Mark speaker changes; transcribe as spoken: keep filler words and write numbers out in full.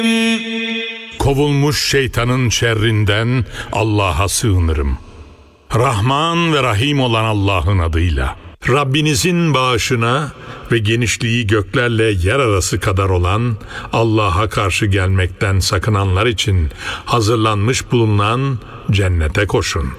Speaker 1: Kovulmuş şeytanın şerrinden Allah'a sığınırım. Rahman ve Rahim olan Allah'ın adıyla. Rabbinizin bağışına ve genişliği göklerle yer arası kadar olan Allah'a karşı gelmekten sakınanlar için hazırlanmış bulunan cennete koşun.